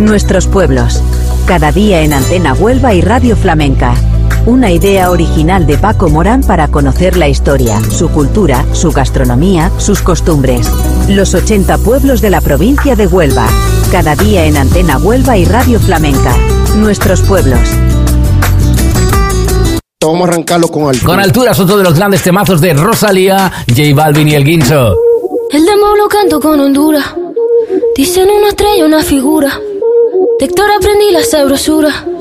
Nuestros pueblos. Cada día en Antena Huelva y Radio Flamenca. Una idea original de Paco Morán para conocer la historia, su cultura, su gastronomía, sus costumbres. Los 80 pueblos de la provincia de Huelva. Cada día en Antena Huelva y Radio Flamenca. Nuestros pueblos. Vamos a arrancarlo con altura. Con altura, otro de los grandes temazos de Rosalía, J Balvin y El Guincho. El demo lo canto con Honduras. Dicen una estrella, una figura. De Héctor aprendí la sabrosura.